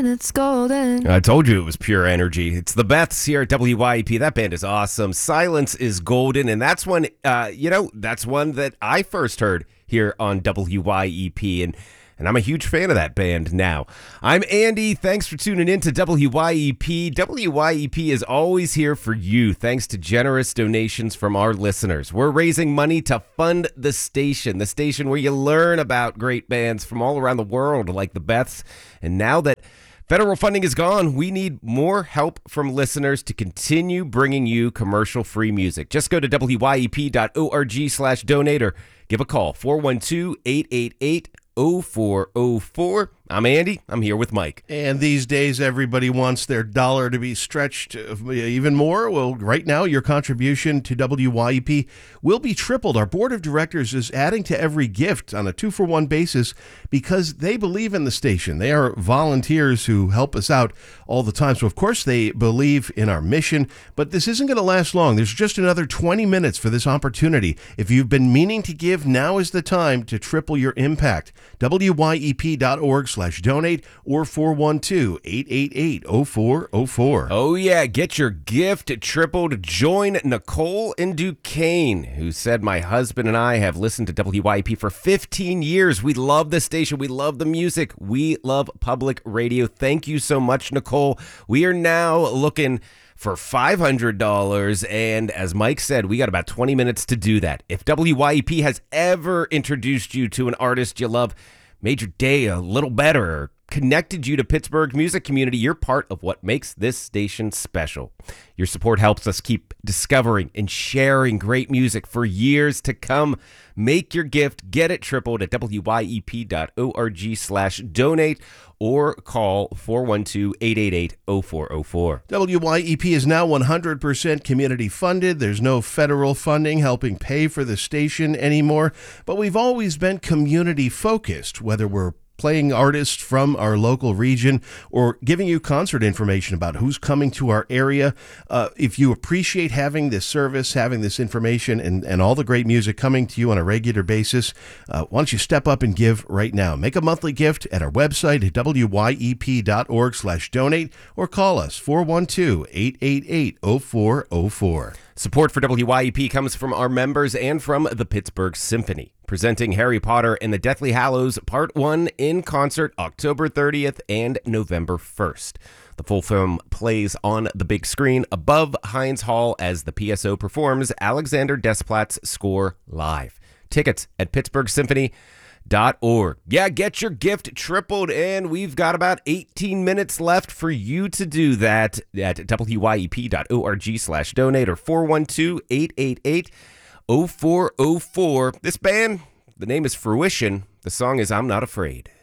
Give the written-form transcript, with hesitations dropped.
and it's golden. I told you it was pure energy. It's the Beths here at WYEP. That band is awesome. Silence is Golden, and that's one, that's one that I first heard here on WYEP, and I'm a huge fan of that band now. I'm Andy. Thanks for tuning in to WYEP. WYEP is always here for you, thanks to generous donations from our listeners. We're raising money to fund the station where you learn about great bands from all around the world, like the Beths. And now that federal funding is gone, we need more help from listeners to continue bringing you commercial-free music. Just go to wyep.org/donate or give a call, 412-888-0404. I'm Andy. I'm here with Mike. And these days, everybody wants their dollar to be stretched even more. Well, right now, your contribution to WYEP will be tripled. Our board of directors is adding to every gift on a 2-for-1 basis because they believe in the station. They are volunteers who help us out all the time. So, of course, they believe in our mission, but this isn't going to last long. There's just another 20 minutes for this opportunity. If you've been meaning to give, now is the time to triple your impact. WYEP.org/donate or 412-888-0404. Oh, yeah. Get your gift tripled. Join Nicole in Duquesne, who said, my husband and I have listened to WYEP for 15 years. We love the station. We love the music. We love public radio. Thank you so much, Nicole. We are now looking for $500, and as Mike said, we got about 20 minutes to do that. If WYEP has ever introduced you to an artist you love, made your day a little better, or connected you to Pittsburgh's music community, you're part of what makes this station special. Your support helps us keep discovering and sharing great music for years to come. Make your gift, get it tripled at wyep.org/donate or call 412-888-0404. WYEP is now 100% community funded. There's no federal funding helping pay for the station anymore, but we've always been community focused, whether we're playing artists from our local region or giving you concert information about who's coming to our area. If you appreciate having this service, having this information, and all the great music coming to you on a regular basis, why don't you step up and give right now? Make a monthly gift at our website at wyep.org/donate or call us 412-888-0404. Support for WYEP comes from our members and from the Pittsburgh Symphony, presenting Harry Potter and the Deathly Hallows Part 1 in concert October 30th and November 1st. The full film plays on the big screen above Heinz Hall as the PSO performs Alexander Desplat's score live. Tickets at pittsburghsymphony.org. Yeah, get your gift tripled, and we've got about 18 minutes left for you to do that at wyep.org/donate or 412-888-0404. This band, the name is Fruition. The song is I'm Not Afraid.